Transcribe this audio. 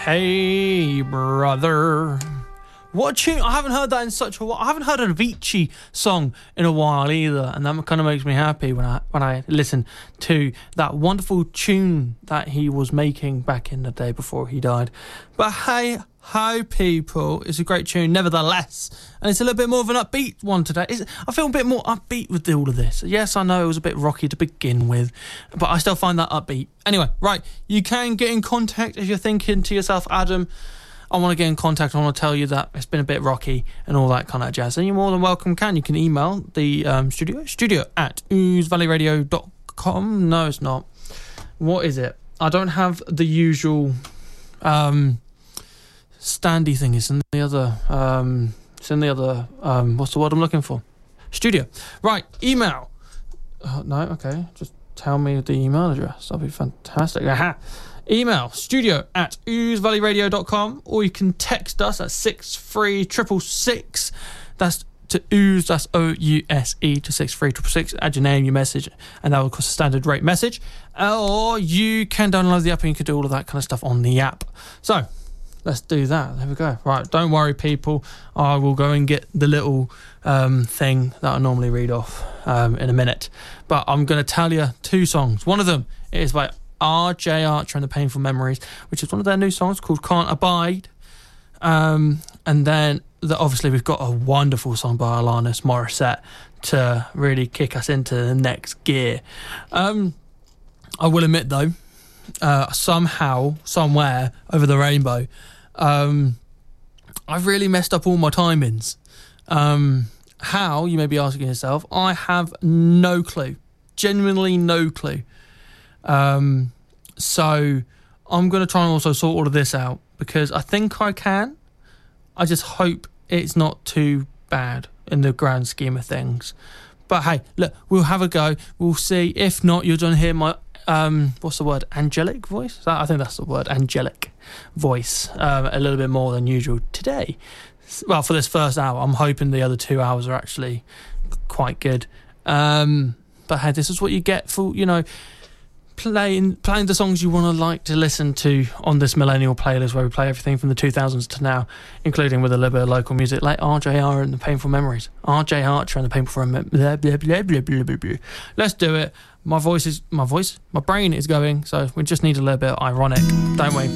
Hey, brother. What a tune. I haven't heard that in such a while. I haven't heard an Avicii song in a while either, and that kind of makes me happy when I listen to that wonderful tune that he was making back in the day before he died. But hey, hi people, it's a great tune nevertheless, and it's a little bit more of an upbeat one today. I feel a bit more upbeat with all of this. Yes, I know it was a bit rocky to begin with, but I still find that upbeat. Anyway, right, you can get in contact if you're thinking to yourself, Adam, I want to get in contact. I want to tell you that it's been a bit rocky and all that kind of jazz. And you're more than welcome. You can email the studio at oozevalleyradio.com. No, it's not. What is it? I don't have the usual standy thing. It's in the other. What's the word I'm looking for? Studio. Right. Email. No. Okay. Just tell me the email address. That'll be fantastic. Aha. Email studio at oozevalleyradio.com, or you can text us at 63666. That's to ooze, that's OUSE, to 63666. Add your name, your message, and that will cost a standard rate message. Or you can download the app and you can do all of that kind of stuff on the app. So let's do that. There we go. Right, don't worry, people. I will go and get the little thing that I normally read off in a minute. But I'm going to tell you two songs. One of them is by R.J. Archer and the Painful Memories, which is one of their new songs called Can't Abide. And then obviously we've got a wonderful song by Alanis Morissette to really kick us into the next gear. I will admit though, somehow, somewhere over the rainbow, I've really messed up all my timings. How, you may be asking yourself, I have no clue. Genuinely no clue. So I'm going to try and also sort all of this out because I think I can. I just hope it's not too bad in the grand scheme of things. But hey, look, we'll have a go. We'll see. If not, you're going to hear my, what's the word? Angelic voice? I think that's the word. Angelic voice. A little bit more than usual today. Well, for this first hour, I'm hoping the other 2 hours are actually quite good. But hey, this is what you get for, playing the songs you want to like to listen to on this millennial playlist where we play everything from the 2000s to now, including with a little bit of local music like RJR and the Painful Memories. R.J. Archer and the Painful Memories. Let's do it. My brain is going, so we just need a little bit of ironic, don't we?